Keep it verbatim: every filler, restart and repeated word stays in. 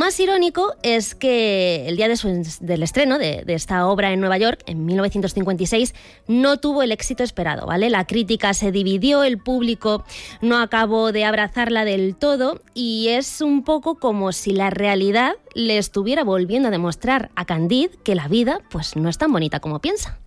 más irónico es que el día de su, del estreno de, de esta obra en Nueva York, en mil novecientos cincuenta y seis, no tuvo el éxito esperado, ¿vale? La crítica se dividió, el público no acabó de abrazarla del todo y es un poco como si la realidad le estuviera volviendo a demostrar a Candide que la vida pues no es tan bonita como piensa.